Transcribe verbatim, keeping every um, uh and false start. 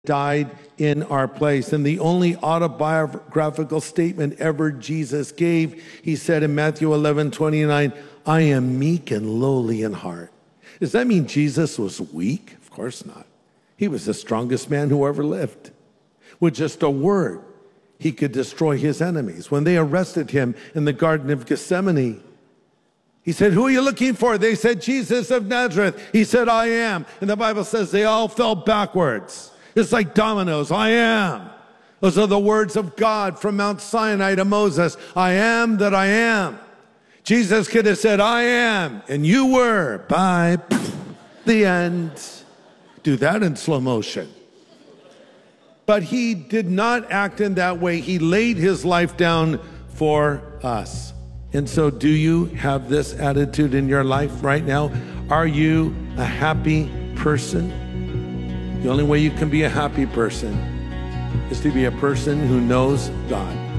died in our place. And the only autobiographical statement ever Jesus gave, he said in Matthew eleven twenty-nine, I am meek and lowly in heart. Does that mean Jesus was weak? Of course not. He was the strongest man who ever lived. With just a word, he could destroy his enemies. When they arrested him in the Garden of Gethsemane, he said, who are you looking for? They said, Jesus of Nazareth. He said, I am. And the Bible says they all fell backwards. It's like dominoes. I am. Those are the words of God from Mount Sinai to Moses. I am that I am. Jesus could have said, I am, and you were. Bye. The end. Do that in slow motion. But he did not act in that way. He laid his life down for us. And so do you have this attitude in your life right now? Are you a happy person? The only way you can be a happy person is to be a person who knows God.